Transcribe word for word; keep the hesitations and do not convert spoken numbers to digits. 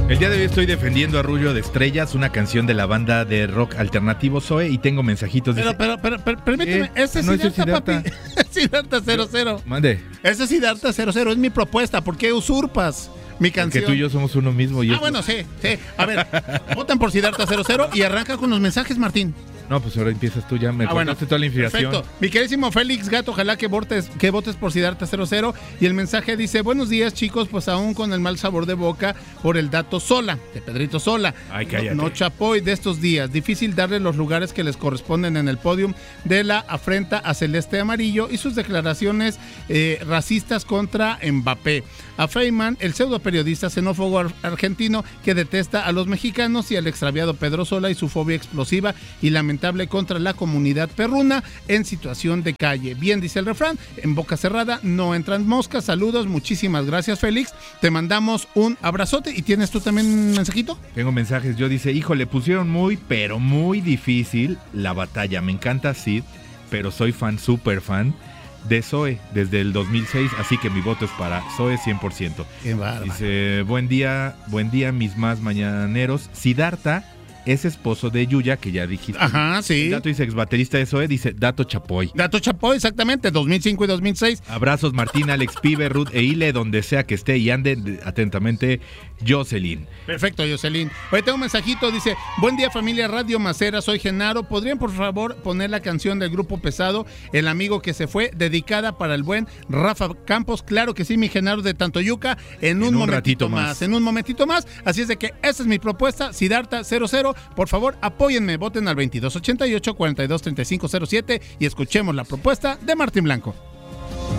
El día de hoy estoy defendiendo Arrullo de Estrellas, una canción de la banda de rock alternativo Zoe, y tengo mensajitos de... Pero, pero, pero, pero permíteme, ¿Eh? ese es No, Siddhartha, ese es Siddhartha. papi. Siddhartha cero cero. Mande. Ese es Siddhartha cero cero, es mi propuesta. ¿Por qué usurpas mi canción? Que tú y yo somos uno mismo. Y Ah, es- bueno, sí, sí. A ver, voten por Siddhartha cero cero y arranca con los mensajes, Martín. No, pues ahora empiezas tú, ya me Ah, bueno, cortaste toda la inspiración. perfecto. Mi querísimo Félix Gato, ojalá que votes, que votes por Siddhartha cero cero. Y el mensaje dice: buenos días, chicos, pues aún con el mal sabor de boca por el dato Sola, de Pedrito Sola. Ay, cállate. No, no Chapoy de estos días. Difícil darle los lugares que les corresponden en el podium de la afrenta a Celeste Amarillo y sus declaraciones eh, racistas contra Mbappé. A Feynman, el pseudo periodista xenófobo ar- argentino que detesta a los mexicanos, y al extraviado Pedro Sola y su fobia explosiva y lamentable contra la comunidad perruna en situación de calle. Bien dice el refrán, en boca cerrada no entran moscas. Saludos, muchísimas gracias, Félix. Te mandamos un abrazote. ¿Y tienes tú también un mensajito? Tengo mensajes, yo dice, híjole, pusieron muy, pero muy difícil la batalla. Me encanta Sid, pero soy fan, súper fan de Zoe desde el dos mil seis, así que mi voto es para Zoe cien por ciento. Qué bárbaro. Dice, buen día, buen día mis más mañaneros. Siddhartha es esposo de Yuya, que ya dijiste. Ajá, sí. El dato dice ex baterista de Zoe, dice Dato Chapoy. Dato Chapoy, exactamente, dos mil cinco y dos mil seis. Abrazos Martín, Alex, Pibe, Ruth e Ile, donde sea que esté, y ande atentamente Jocelyn. Perfecto, Jocelyn. Hoy tengo un mensajito, dice: buen día, familia Radio Macera, soy Genaro. ¿Podrían por favor poner la canción del grupo Pesado, El amigo que se fue, dedicada para el buen Rafa Campos? Claro que sí, mi Genaro de Tantoyuca, en, En un, un momentito ratito más. más. En un momentito más. Así es de que esa es mi propuesta, Siddhartha cero cero. Por favor, apóyenme, voten al veintidós ochenta y ocho, cuarenta y dos, treinta y cinco cero siete y escuchemos la propuesta de Martín Blanco.